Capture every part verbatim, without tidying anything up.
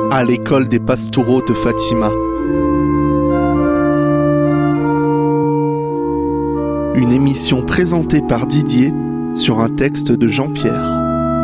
à l'école des Pastoureaux de Fatima. Une émission présentée par Didier sur un texte de Jean-Pierre.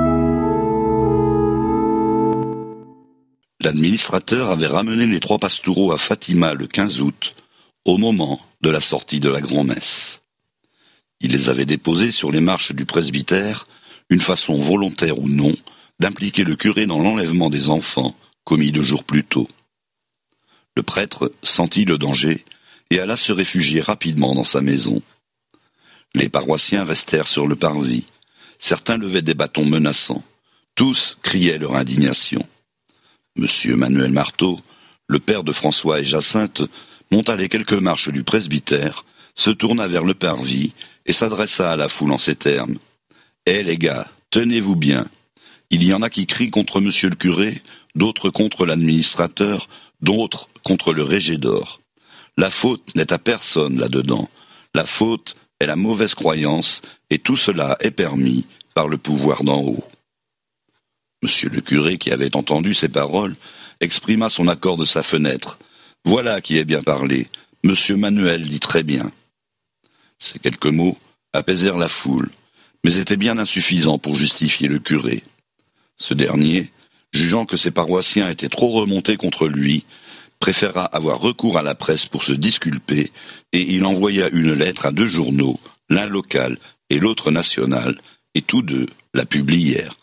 L'administrateur avait ramené les trois Pastoureaux à Fatima le quinze août, au moment de la sortie de la grand-messe. Il les avait déposés sur les marches du presbytère, une façon volontaire ou non d'impliquer le curé dans l'enlèvement des enfants commis deux jours plus tôt. Le prêtre sentit le danger et alla se réfugier rapidement dans sa maison. Les paroissiens restèrent sur le parvis. Certains levaient des bâtons menaçants. Tous criaient leur indignation. Monsieur Manuel Marteau, le père de François et Jacinthe, monta les quelques marches du presbytère, se tourna vers le parvis et s'adressa à la foule en ces termes. « Eh les gars, tenez-vous bien. Il y en a qui crient contre monsieur le curé, d'autres contre l'administrateur, d'autres contre le régé d'or. La faute n'est à personne là-dedans. La faute est la mauvaise croyance, et tout cela est permis par le pouvoir d'en haut. » Monsieur le curé, qui avait entendu ces paroles, exprima son accord de sa fenêtre. « Voilà qui est bien parlé. Monsieur Manuel dit très bien. » Ces quelques mots apaisèrent la foule, mais étaient bien insuffisants pour justifier le curé. Ce dernier, jugeant que ses paroissiens étaient trop remontés contre lui, préféra avoir recours à la presse pour se disculper, et il envoya une lettre à deux journaux, l'un local et l'autre national, et tous deux la publièrent.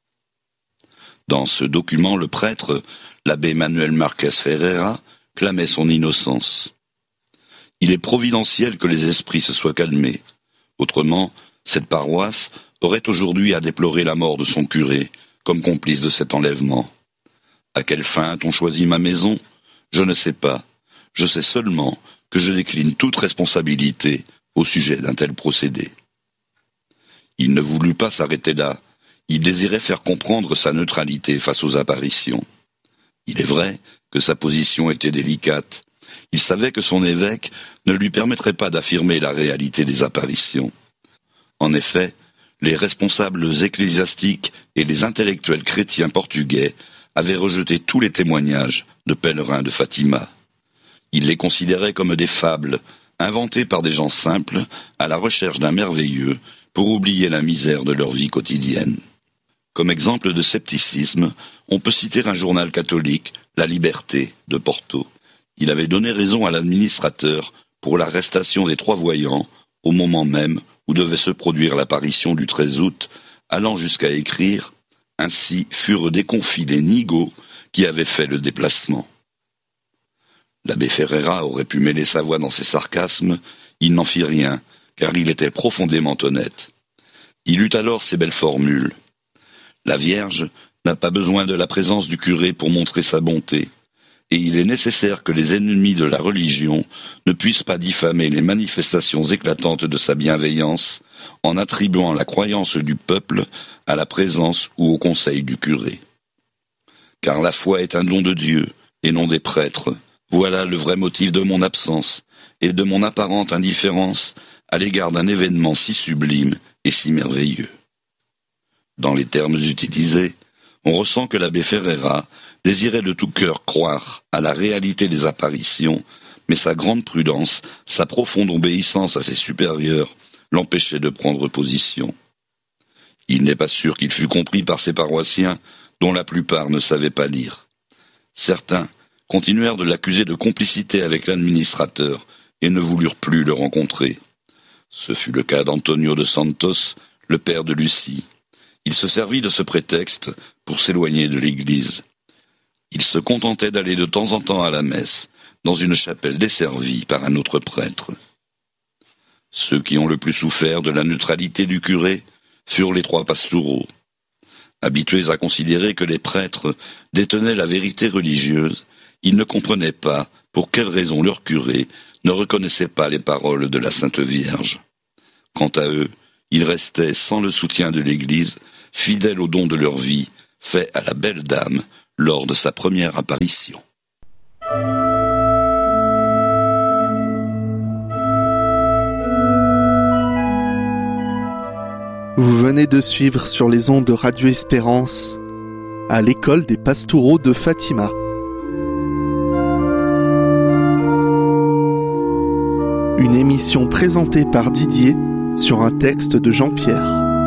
Dans ce document, le prêtre, l'abbé Manuel Marquez Ferreira, clamait son innocence. Il est providentiel que les esprits se soient calmés. Autrement, cette paroisse aurait aujourd'hui à déplorer la mort de son curé, comme complice de cet enlèvement. À quelle fin a-t-on choisi ma maison ? Je ne sais pas. Je sais seulement que je décline toute responsabilité au sujet d'un tel procédé. Il ne voulut pas s'arrêter là. Il désirait faire comprendre sa neutralité face aux apparitions. Il est vrai que sa position était délicate. Il savait que son évêque ne lui permettrait pas d'affirmer la réalité des apparitions. En effet, les responsables ecclésiastiques et les intellectuels chrétiens portugais avaient rejeté tous les témoignages de pèlerins de Fatima. Ils les considéraient comme des fables, inventées par des gens simples à la recherche d'un merveilleux pour oublier la misère de leur vie quotidienne. Comme exemple de scepticisme, on peut citer un journal catholique, La Liberté, de Porto. Il avait donné raison à l'administrateur pour l'arrestation des trois voyants au moment même où devait se produire l'apparition du treize août, allant jusqu'à écrire « Ainsi furent déconfits les nigauds qui avaient fait le déplacement ». L'abbé Ferreira aurait pu mêler sa voix dans ses sarcasmes, il n'en fit rien, car il était profondément honnête. Il eut alors ces belles formules. La Vierge n'a pas besoin de la présence du curé pour montrer sa bonté, et il est nécessaire que les ennemis de la religion ne puissent pas diffamer les manifestations éclatantes de sa bienveillance en attribuant la croyance du peuple à la présence ou au conseil du curé. Car la foi est un don de Dieu, et non des prêtres. Voilà le vrai motif de mon absence, et de mon apparente indifférence à l'égard d'un événement si sublime et si merveilleux. Dans les termes utilisés, on ressent que l'abbé Ferreira désirait de tout cœur croire à la réalité des apparitions, mais sa grande prudence, sa profonde obéissance à ses supérieurs l'empêchaient de prendre position. Il n'est pas sûr qu'il fût compris par ses paroissiens, dont la plupart ne savaient pas lire. Certains continuèrent de l'accuser de complicité avec l'administrateur et ne voulurent plus le rencontrer. Ce fut le cas d'Antonio de Santos, le père de Lucie. Il se servit de ce prétexte pour s'éloigner de l'église. Il se contentait d'aller de temps en temps à la messe, dans une chapelle desservie par un autre prêtre. Ceux qui ont le plus souffert de la neutralité du curé furent les trois Pastoureaux. Habitués à considérer que les prêtres détenaient la vérité religieuse, ils ne comprenaient pas pour quelle raison leur curé ne reconnaissait pas les paroles de la Sainte Vierge. Quant à eux, ils restaient sans le soutien de l'Église, fidèles au don de leur vie, fait à la belle dame lors de sa première apparition. Vous venez de suivre sur les ondes de Radio Espérance à l'école des Pastoureaux de Fatima. Une émission présentée par Didier sur un texte de Jean-Pierre.